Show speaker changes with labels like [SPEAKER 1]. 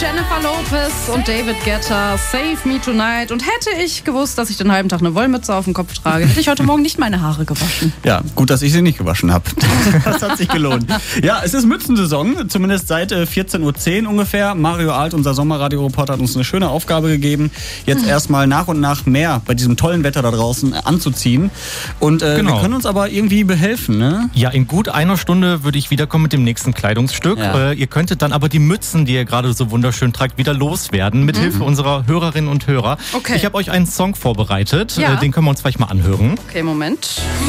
[SPEAKER 1] Jennifer Lopez und David Guetta, Save Me Tonight. Und hätte ich gewusst, dass ich den halben Tag eine Wollmütze auf dem Kopf trage, hätte ich heute Morgen nicht meine Haare gewaschen.
[SPEAKER 2] Ja, gut, dass ich sie nicht gewaschen habe. Das hat sich gelohnt. Ja, es ist Mützensaison, zumindest seit 14.10 Uhr ungefähr. Mario Alt, unser Sommerradioreporter, hat uns eine schöne Aufgabe gegeben, jetzt erstmal nach und nach mehr bei diesem tollen Wetter da draußen anzuziehen. Und wir können uns aber irgendwie behelfen, ne?
[SPEAKER 3] Ja, in gut einer Stunde würde ich wiederkommen mit dem nächsten Kleidungsstück.
[SPEAKER 2] Ja.
[SPEAKER 3] Ihr könntet dann aber die Mützen, die ihr gerade so wunderschön tragt, wieder loswerden, mit Hilfe unserer Hörerinnen und Hörer.
[SPEAKER 1] Okay.
[SPEAKER 3] Ich habe euch einen Song vorbereitet,
[SPEAKER 1] Ja.
[SPEAKER 3] den können wir uns gleich mal anhören.
[SPEAKER 1] Okay, Moment.